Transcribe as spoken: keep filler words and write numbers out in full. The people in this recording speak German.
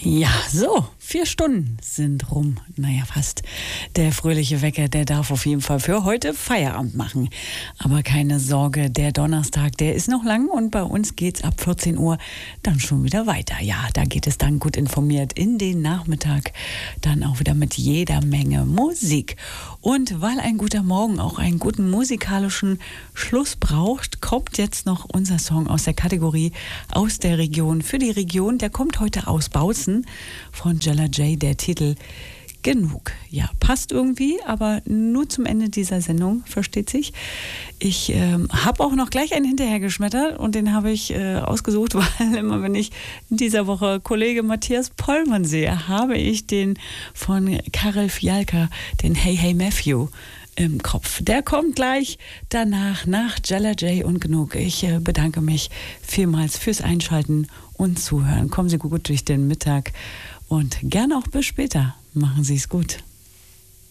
Ja, so, vier Stunden sind rum. Naja, fast. Der fröhliche Wecker, der darf auf jeden Fall für heute Feierabend machen. Aber keine Sorge, der Donnerstag, der ist noch lang und bei uns geht's ab vierzehn Uhr dann schon wieder weiter. Ja, da geht es dann gut informiert in den Nachmittag, dann auch wieder mit jeder Menge Musik. Und weil ein guter Morgen auch einen guten musikalischen Schluss braucht, kommt jetzt noch unser Song aus der Kategorie aus der Region für die Region. Der kommt heute aus Bautzen von Jella J, der Titel Genug. Ja, passt irgendwie, aber nur zum Ende dieser Sendung, versteht sich. Ich äh, habe auch noch gleich einen hinterhergeschmettert und den habe ich äh, ausgesucht, weil immer, wenn ich in dieser Woche Kollege Matthias Pollmann sehe, habe ich den von Karel Fialka, den Hey Hey Matthew, im Kopf. Der kommt gleich danach, nach Jella J und Genug. Ich äh, bedanke mich vielmals fürs Einschalten und Zuhören. Kommen Sie gut durch den Mittag und gerne auch bis später. Machen Sie es gut.